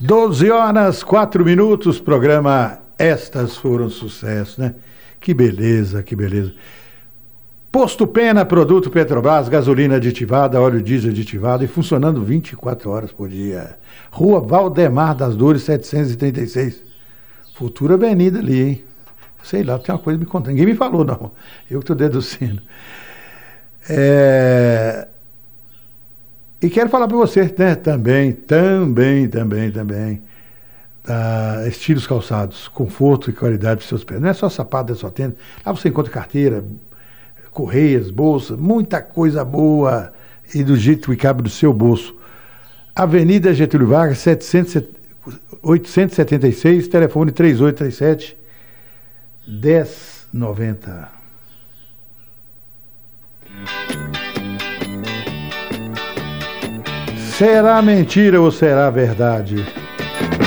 12 horas, 4 minutos, programa Estas Foram Sucesso, né? Que beleza, que beleza. Posto Pena, produto Petrobras, gasolina aditivada, óleo diesel aditivado e funcionando 24 horas por dia. Rua Valdemar das Dores, 736. Futura avenida ali, hein? Sei lá, tem uma coisa me contando. Ninguém me falou, não. Eu que estou deduzindo. E quero falar para você, né? Também. Estilos calçados, conforto e qualidade dos seus pés. Não é só sapato, é só tênis. Lá você encontra carteira, correias, bolsa, muita coisa boa e do jeito que cabe do seu bolso. Avenida Getúlio Vargas, 876, telefone 3837-1090. Será mentira ou será verdade?